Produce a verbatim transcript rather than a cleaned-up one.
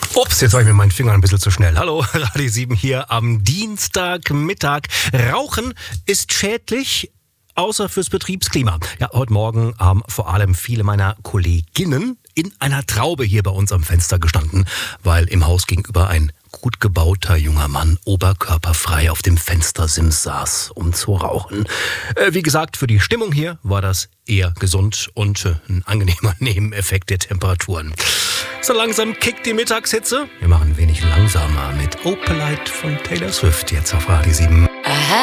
Ups, jetzt habe ich mir meinen Finger ein bisschen zu schnell. Hallo, Radio sieben hier am Dienstagmittag. Rauchen ist schädlich, außer fürs Betriebsklima. Ja, heute Morgen haben vor allem viele meiner Kolleginnen in einer Traube hier bei uns am Fenster gestanden, weil im Haus gegenüber ein gut gebauter junger Mann oberkörperfrei auf dem Fenstersims saß, um zu rauchen. Äh, wie gesagt, für die Stimmung hier war das eher gesund und äh, ein angenehmer Nebeneffekt der Temperaturen. So langsam kickt die Mittagshitze. Wir machen ein wenig langsamer mit Opalite von Taylor Swift jetzt auf Radio sieben.